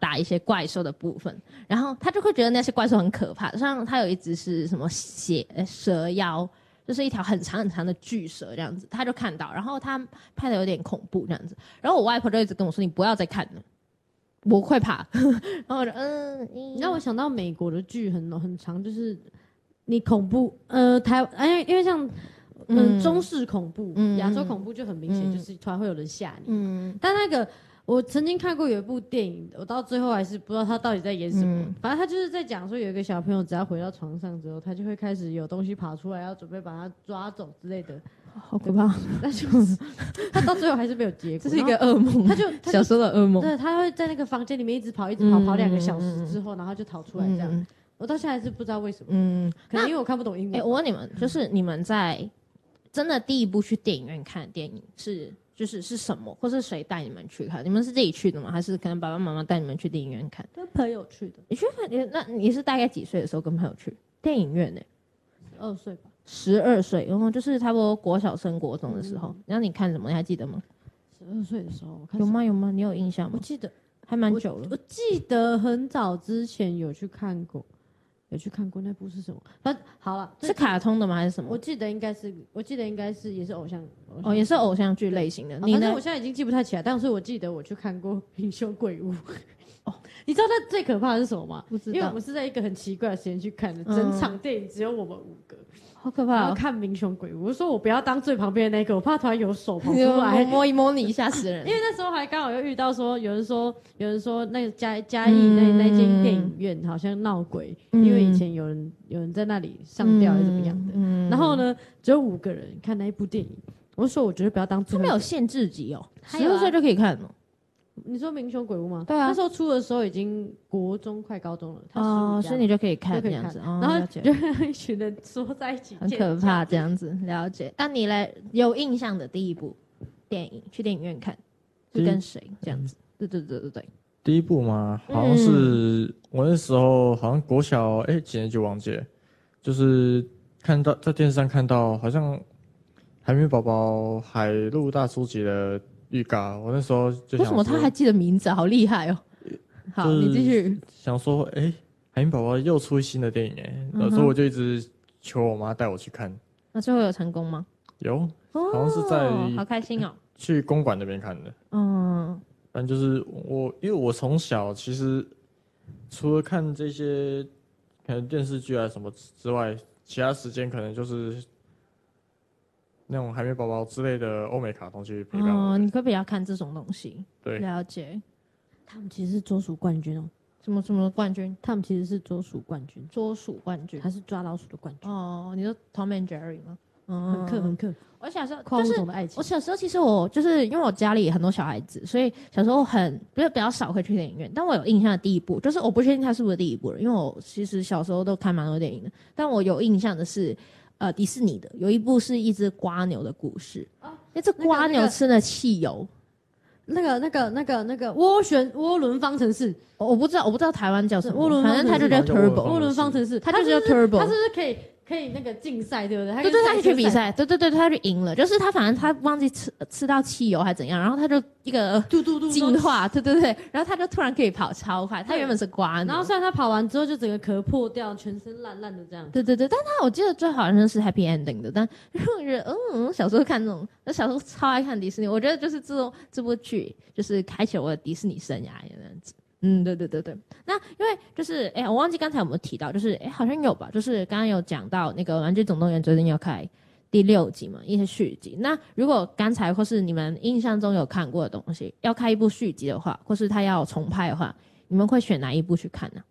打一些怪兽的部分，然后他就会觉得那些怪兽很可怕，像他有一只是什么蛇妖，就是一条很长很长的巨蛇这样子，他就看到，然后他拍的有点恐怖这样子，然后我外婆就一直跟我说你不要再看了，我会怕。然后我就你让我想到美国的剧很长，就是你恐怖因为像中式恐怖、亚洲恐怖就很明显，就是突然会有人吓你。但那个我曾经看过有一部电影，我到最后还是不知道他到底在演什么。反正他就是在讲说，有一个小朋友只要回到床上之后，他就会开始有东西爬出来，要准备把他抓走之类的。 好可怕！ 但就是他到最后还是不是有结果， 这是一个噩梦。他就小时候的噩梦。 对，他会在那个房间里面一直跑2个小时之后，然后就逃出来这样。我到现在还是不知道为什么。可能因为我看不懂英文。 我问你们，就是你们在真的第一部去电影院看的电影是什么，或是谁带你们去看？你们是自己去的吗？还是可能爸爸妈妈带你们去电影院看？ 跟朋友去的。 你去看那你是大概几岁的时候跟朋友去电影院呢 ？12岁吧。 12岁，然后就是差不多国小升国中的时候。然后你看什么？你还记得吗 ？12岁的时候， 有吗？你有印象吗？ 我记得还蛮久了。 我记得很早之前有去看过那部是什么？反正好了， 是卡通的吗？还是什么？ 我记得应该是也是偶像也是偶像剧类型的。 反正我现在已经记不太起来，但是我记得我去看过《平胸鬼屋》。你知道它最可怕的是什么吗？ 不知道， 因为我们是在一个很奇怪的时间去看的，整场电影只有我们5个。 好可怕！ 然后看《民雄鬼屋》，我说我不要当最旁边的那个，我怕突然有手跑出来摸一摸你，吓死人。 因为那时候还刚好又遇到说，有人说那个嘉义那间电影院好像闹鬼，因为以前有人在那里上吊还是怎么样的。然后呢，只有5个人看那一部电影，我就说我觉得不要当最后。 他没有限制级哦，12岁就可以看了。 你说《民雄鬼屋》吗？ 对啊， 那时候出的时候已经国中快高中了， 所以你就可以看这样子。 然后就一群人缩在一起， 很可怕这样子。了解。那你来有印象的第一部电影，去电影院看是跟谁这样子？对。 第一部嘛，好像是我那时候好像国小几年级忘记了，就是看到在电视上看到好像海绵宝宝海陆大书籍的预告，我那时候就想说， 为什么他还记得名字？好厉害哦！好，你继续。 想说，海绵宝宝又出新的电影所以我就一直求我妈带我去看。 那最后有成功吗？ 有，好像是在好开心哦。 去公馆那边看的。反正就是因为我从小其实除了看这些可能电视剧啊什么之外，其他时间可能就是那种海绵宝宝之类的欧美卡通去陪伴我。 你会比较看这种东西。 对， 了解。 他们其实是桌鼠冠军哦。 什么冠军？ 他们其实是桌鼠冠军。 桌鼠冠军， 还是抓老鼠的冠军？ 你说 Tom and Jerry 吗？ 很克。 我小时候跨物种的爱情。 我小时候其实我就是因为我家里很多小孩子，所以小时候比较少会去电影院。但我有印象的第一部，就是我不确定它是不是第一部了，因为我其实小时候都看蛮多电影的。但我有印象的是，迪士尼的有一部是一只瓜牛的故事。那只瓜牛吃了汽油。 那个涡轮方程式， 我不知道台湾叫什么，反正它就叫 Turbo 涡轮方程式， 它就叫 Turbo。 它是不是可以那个竞赛，对不对？ 对，他去比赛，对，他就赢了。就是他反正他忘记吃到汽油还怎样，然后他就一个进化，对，然后他就突然可以跑超快。他原本是瓜牛， 然后虽然他跑完之后就整个壳破掉，全身烂烂的这样。 对，但我记得最好像是 happy ending 的。但我觉得，小时候看这种，我小时候超爱看迪士尼。我觉得就是这部剧，就是开启了我的迪士尼生涯这样子。对。那因为就是我忘记刚才有没有提到，就是好像有吧，就是刚刚有讲到那个《玩具总动员》最近要开第6集嘛，一些续集。那如果刚才或是你们印象中有看过的东西，要开一部续集的话，或是他要重拍的话，你们会选哪一部去看呢？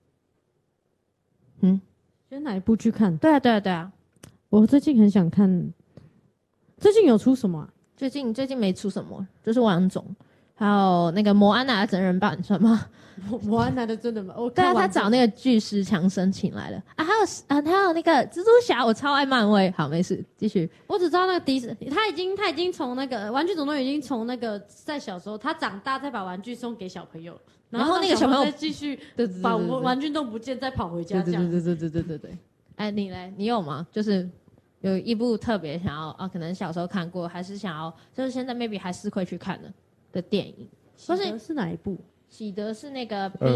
选哪一部去看？ 对啊。 我最近很想看，最近有出什么？ 最近没出什么，就是王总。还有那个摩安娜的真人版算吗？ 摩安娜的真人版， 对啊，他找那个巨石强森请来了啊，还有那个蜘蛛侠，我超爱漫威。好，没事，继续。 我只知道那个迪士尼，他已经从那个玩具总动员已经从那个在小时候，他长大再把玩具送给小朋友，然后那个小朋友再继续把玩具弄不见，再跑回家这样。 对。你嘞？你有吗？就是有一部特别想要可能小时候看过，还是想要就是现在 maybe 还是会去看的电影。 喜德是哪一部？ 喜德是那个